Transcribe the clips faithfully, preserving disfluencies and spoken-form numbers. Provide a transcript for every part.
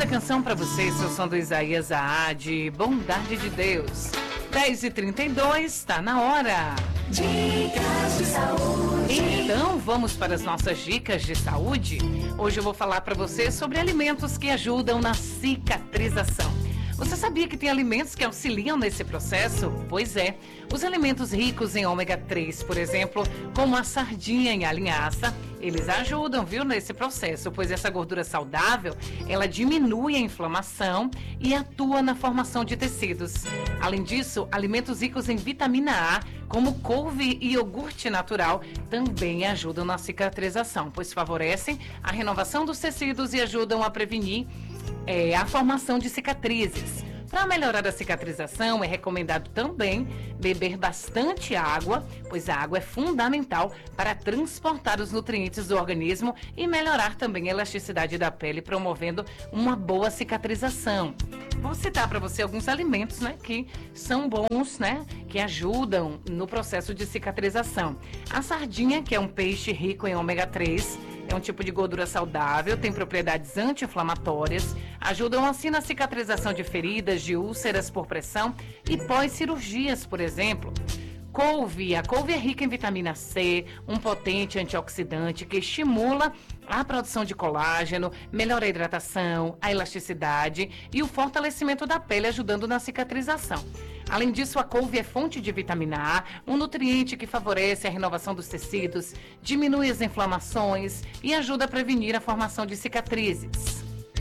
Linda canção pra você, seu som do Isaías Aade, Bondade de Deus. dez e trinta e dois, tá na hora. Dicas de saúde. Então, vamos para as nossas dicas de saúde. Hoje eu vou falar para você sobre alimentos que ajudam na cicatrização. Você sabia que tem alimentos que auxiliam nesse processo? Pois é, os alimentos ricos em ômega três, por exemplo, como a sardinha e a linhaça, eles ajudam, viu, nesse processo, pois essa gordura saudável, ela diminui a inflamação e atua na formação de tecidos. Além disso, alimentos ricos em vitamina A, como couve e iogurte natural, também ajudam na cicatrização, pois favorecem a renovação dos tecidos e ajudam a prevenir É, a formação de cicatrizes. Para melhorar a cicatrização, é recomendado também beber bastante água, pois a água é fundamental para transportar os nutrientes do organismo e melhorar também a elasticidade da pele, promovendo uma boa cicatrização. Vou citar para você alguns alimentos, né, que são bons, né, que ajudam no processo de cicatrização. A sardinha, que é um peixe rico em ômega três, é um tipo de gordura saudável, tem propriedades anti-inflamatórias, ajudam assim na cicatrização de feridas, de úlceras por pressão e pós-cirurgias, por exemplo. Couve. A couve é rica em vitamina C, um potente antioxidante que estimula a produção de colágeno, melhora a hidratação, a elasticidade e o fortalecimento da pele, ajudando na cicatrização. Além disso, a couve é fonte de vitamina A, um nutriente que favorece a renovação dos tecidos, diminui as inflamações e ajuda a prevenir a formação de cicatrizes.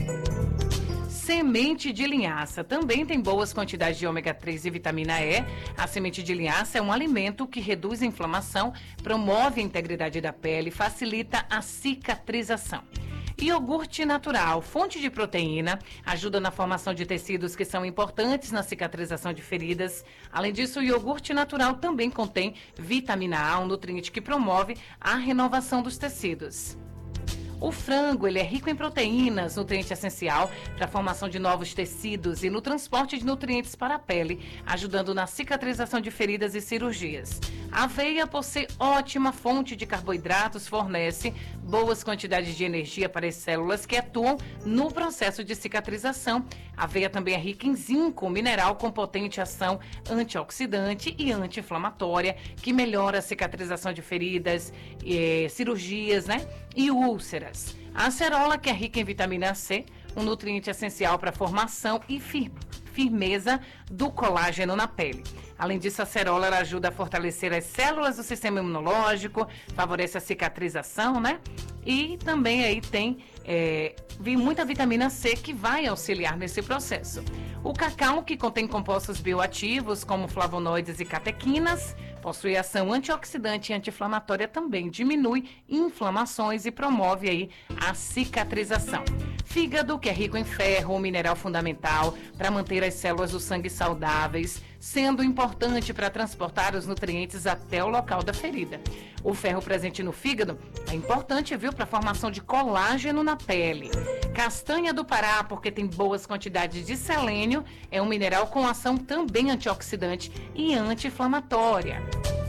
Semente de linhaça também tem boas quantidades de ômega três e vitamina E. A semente de linhaça é um alimento que reduz a inflamação, promove a integridade da pele e facilita a cicatrização. Iogurte natural, fonte de proteína, ajuda na formação de tecidos que são importantes na cicatrização de feridas. Além disso, o iogurte natural também contém vitamina A, um nutriente que promove a renovação dos tecidos. O frango, ele é rico em proteínas, nutriente essencial para a formação de novos tecidos e no transporte de nutrientes para a pele, ajudando na cicatrização de feridas e cirurgias. A aveia, por ser ótima fonte de carboidratos, fornece boas quantidades de energia para as células que atuam no processo de cicatrização. A aveia também é rica em zinco, mineral com potente ação antioxidante e anti-inflamatória, que melhora a cicatrização de feridas, eh, cirurgias, né, e úlceras. A acerola, que é rica em vitamina C, um nutriente essencial para a formação e fir- firmeza do colágeno na pele. Além disso, a acerola ela ajuda a fortalecer as células do sistema imunológico, favorece a cicatrização, né? E também aí tem é, muita vitamina C que vai auxiliar nesse processo. O cacau, que contém compostos bioativos como flavonoides e catequinas, possui ação antioxidante e anti-inflamatória, também diminui inflamações e promove aí a cicatrização. Fígado, que é rico em ferro, um mineral fundamental para manter as células do sangue saudáveis, sendo importante para transportar os nutrientes até o local da ferida. O ferro presente no fígado é importante, viu, para a formação de colágeno na pele. Castanha do Pará, porque tem boas quantidades de selênio, é um mineral com ação também antioxidante e anti-inflamatória.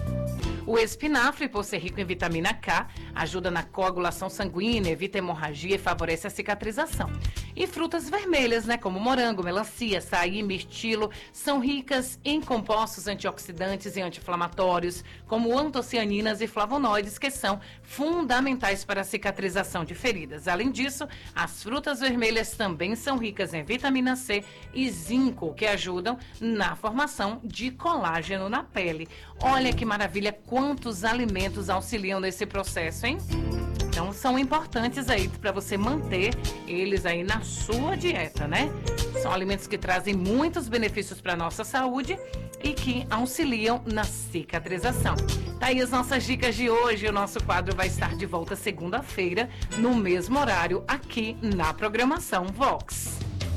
O espinafre, por ser rico em vitamina K, ajuda na coagulação sanguínea, evita hemorragia e favorece a cicatrização. E frutas vermelhas, né, como morango, melancia, açaí, mirtilo, são ricas em compostos antioxidantes e anti-inflamatórios, como antocianinas e flavonoides, que são fundamentais para a cicatrização de feridas. Além disso, as frutas vermelhas também são ricas em vitamina C e zinco, que ajudam na formação de colágeno na pele. Olha que maravilha, quantos alimentos auxiliam nesse processo, hein? Então são importantes aí para você manter eles aí na sua dieta, né? São alimentos que trazem muitos benefícios para nossa saúde e que auxiliam na cicatrização. Tá aí as nossas dicas de hoje. O nosso quadro vai estar de volta segunda-feira, no mesmo horário, aqui na programação Vox.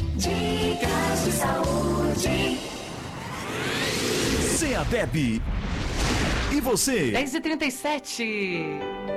Dicas de saúde. C A D E B. E você? dez e trinta e sete.